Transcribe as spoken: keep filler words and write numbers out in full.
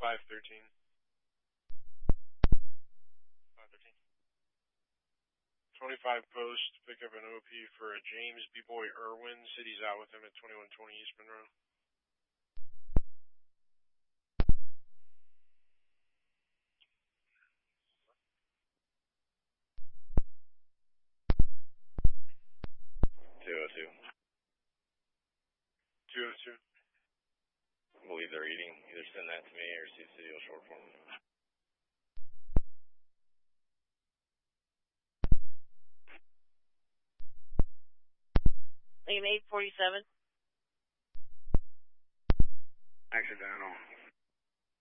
five thirteen. five thirteen. twenty-five post, pick up an O P for a James B-Boy Irwin. City's out with him at twenty-one twenty East Monroe. two oh two. two oh two. I believe they're eating. Either send that to me or see the city will short form. Lane eight forty-seven. Accidental.